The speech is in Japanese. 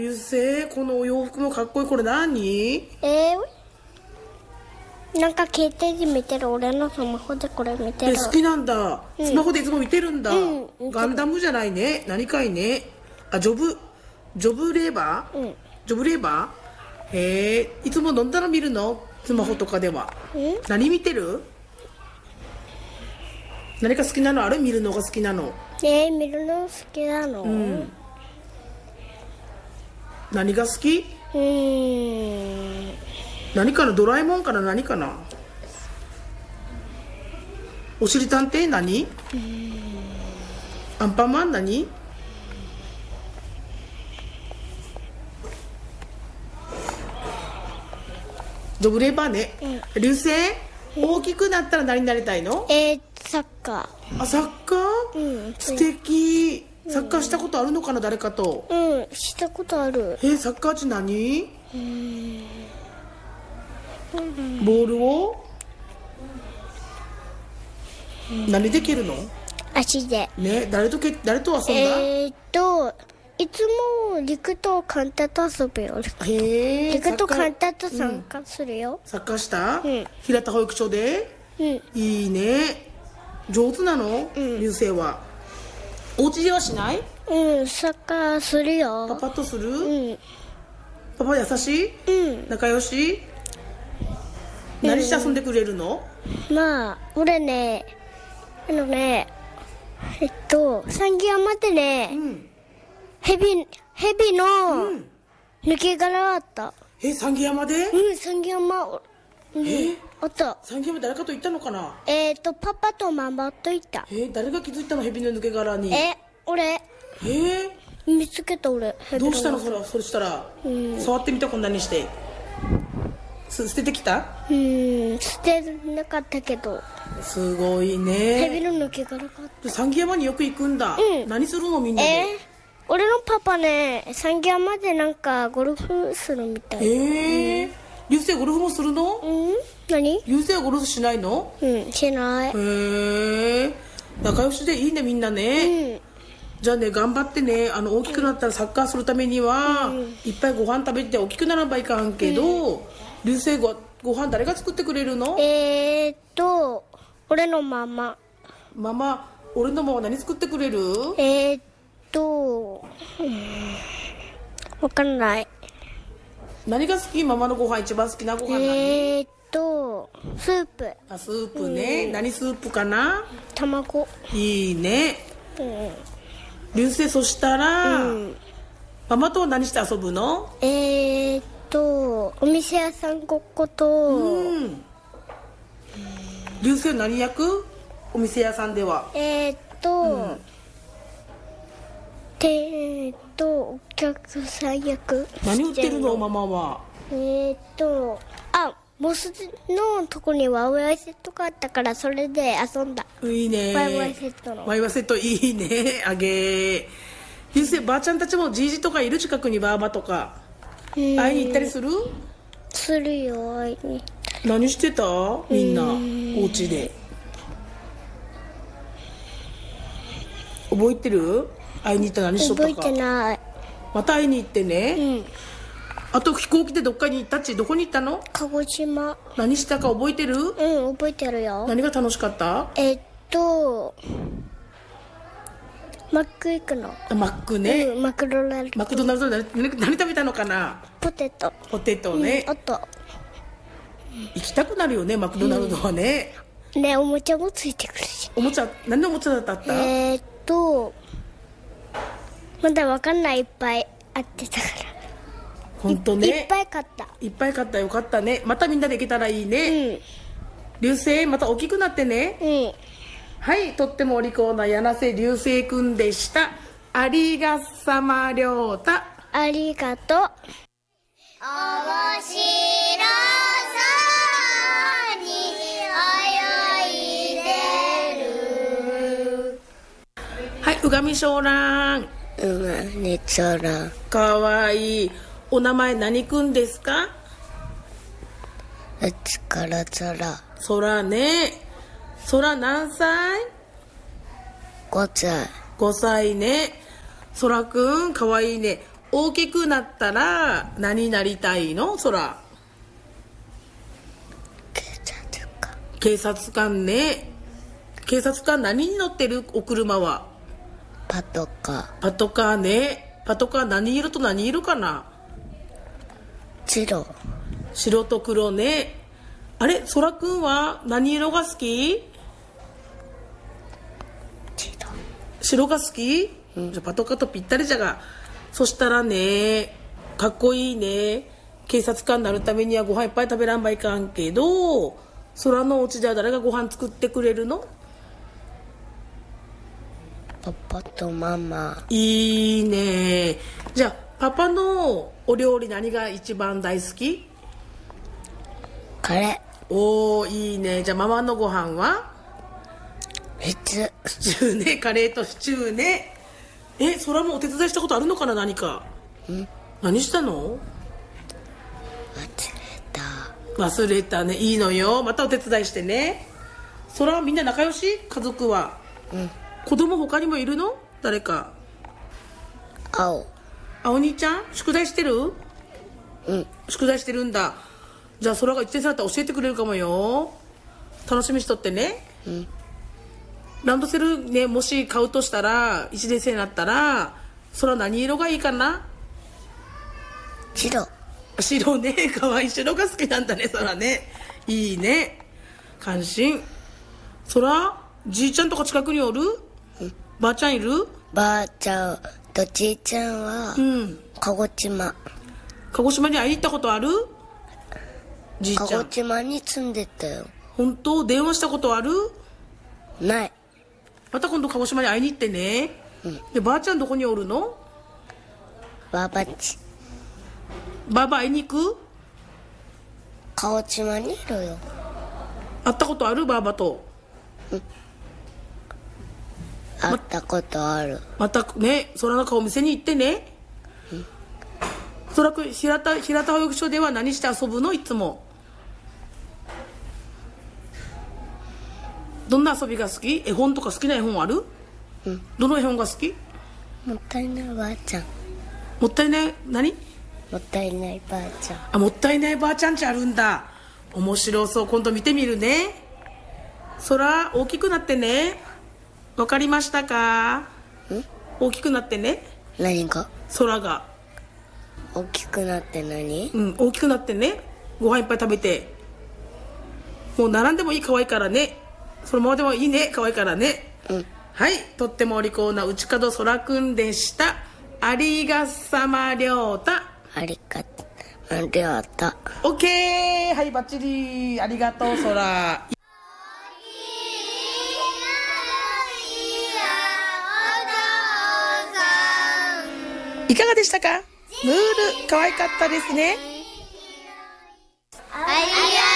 流星、このお洋服もかっこいい。これ何？ なんか携帯で見てる。俺のスマホでこれ見てる。 好きなんだ。スマホでいつも見てるんだ。 うんガンダムじゃないね。何かいね。あ、ジョブレーバー？ジョブレーバー？へえ、いつも飲んだら見るの？スマホとかでは。何見てる？何か好きなのある？見るのが好きなの。 見るの好きなの？ 何が好き？何かな？ドラえもんかな？何かな？おしりたんてい何？アンパンマン何？ジョブレーバーね。流星、大きくなったら何になりたいの？ サッカー。 あ、サッカー？素敵。サッカーしたことあるのかな？誰かと。 したことある。 サッカーって何？ボールを何で蹴るの？ 足で。 ね、誰と遊んだ？ いつも陸とカンタと遊ぶよ。陸とカンタと参加するよ。 サッカーした？平田保育所で？いいね。上手なの？流星は。お家ではしない？ サッカーするよ。 パパとする？パパ優しい？仲良し？何して遊んでくれるの？ まあ俺ね、三軒山でね、ヘビの抜け殻あった。 三軒山で？ 三軒山あった。 三軒山誰かと行ったのかな？ パパとママと行った。 誰が気づいたの？ヘビの抜け殻に。 俺。見つけた俺。 どうしたの？それしたら、触ってみた。こんなにして捨ててきた？ 捨てなかったけど。 すごいね。 ヘビの抜け殻があった。 三軒山によく行くんだ。何するのみんなで？ 俺のパパね、三軒山でなんかゴルフするみたい。 流星ゴルフもするの？ 何？ 流星はゴルフしないの？ しない。 仲良しでいいねみんなね。じゃあね、頑張ってね。大きくなったらサッカーするためには、いっぱいご飯食べて大きくならばいかんけど、流星ご飯誰が作ってくれるの？ 俺のママ。 俺のママ何作ってくれる？ わかんない。 何が好き？ママのご飯一番好きなご飯何？ スープ。 スープね。何スープかな？ 卵。 いいね。流星、そしたら、ママとは何して遊ぶの？ お店屋さんごっこと。 流星何役？お店屋さんでは。 お客さん役。 何売ってるの？ママは。 モスのとこにワイワイセットがあったからそれで遊んだ。 いいね。 ワイワイセットの。 ワイワイセットいいね。あげー。流星、ばあちゃんたちもじいじとかいる？近くにばあばとか。会いに行ったりする？ するよ、会いに。 何してた？みんなお家で。覚えてる？会いに行ったら何しとったか。 覚えてない。 また会いに行ってね。あと飛行機でどっかに行ったっち？どこに行ったの？ 鹿児島。 何したか覚えてる？ 覚えてるよ。 何が楽しかった？ マック行くの。 マックね。 マクドナルド。 マクドナルドで何食べたのかな？ ポテトね。 あと行きたくなるよね、マクドナルドはね。 ね、おもちゃもついてくるし。 何のおもちゃだった？ まだわかんない。いっぱいあってたから。 本当ね。 いっぱい買った。 よかったね。またみんなで行けたらいいね。流星、また大きくなってね。はい、とってもお利口な柳瀬流星くんでした。ありがさまりょうた。 ありがとう。おもしろそうに泳いでる。 はい、うがみしょうらん。かわいい。お名前何くんですか？空ね。空何歳 ？5歳。 5歳ね。空くんかわいいね。 大きくなったら何になりたいの？空。警察官ね。警察官何に乗ってる？お車はパトカパトカーね。パトカー何色と何色かな？ ー。 白と黒ね。あれ、空くんは何色が好き？白が好き？じゃあパトカーとぴったりじゃが。そしたらね、かっこいいね。警察官になるためにはご飯いっぱい食べらんばいかんけど、空のお家では誰がご飯作ってくれるの？ パパとママ。 いいね。じゃあパパのお料理何が一番大好き？ カレおー、いいね。じゃあママのご飯は？ ー。シチュー。 シチューね。カレーとシチューね。空もお手伝いしたことあるのかな？何か。何したの？忘れたね。いいのよ。またお手伝いしてね。空はみんな仲良し？家族は。子供他にもいるの？誰か。 青。 お兄ちゃん宿題してる？宿題してるんだ。じゃあ空が1年生だったら教えてくれるかもよ。楽しみにしとってね。ランドセルね、もし買うとしたら1年生になったら空何色がいいかな？白ね。かわいい。白が好きなんだね、空ね。いいね。関心。空、じいちゃんとか近くにおる？ばあちゃんいる？ ばあちゃんとじいちゃんは、鹿児島。 鹿児島に会いに行ったことある？じいちゃん。 鹿児島に住んでたよ。 本当？電話したことある？ ない。 また今度鹿児島に会いに行ってね。で、ばあちゃんどこにおるの？ ばあばち。 ばあば会いに行く？ 鹿児島にいるよ。 会ったことある？ばあばと。 会ったことある。 またね、空の顔見せに行ってね。空くん、平田保育所では何して遊ぶの？いつも。どんな遊びが好き？絵本とか好きな絵本ある？どの絵本が好き？ もったいないばあちゃん。 もったいない何？ もったいないばあちゃん。 もったいないばあちゃんちあるんだ。面白そう。今度見てみるね。空大きくなってね。わかりましたか？大きくなってね。 何が？ 空が大きくなって何？ 大きくなってね。ご飯いっぱい食べて。もう並んでもいい。可愛いからね。そのままでもいいね。可愛いからね。はい、とってもお利口な内門空くんでした。ありがさまりょうた。 ありがとうりょうた。 オッケー。はい、バッチリ。ありがとう空。いかがでしたか？ムール可愛かったですね。 ありがとう。